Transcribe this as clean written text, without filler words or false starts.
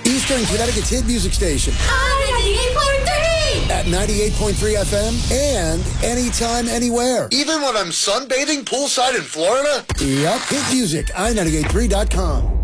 Eastern Connecticut's hit music station. At 98.3 FM and anytime, anywhere. Even when I'm sunbathing poolside in Florida? Yep, hit music, i98.3.com.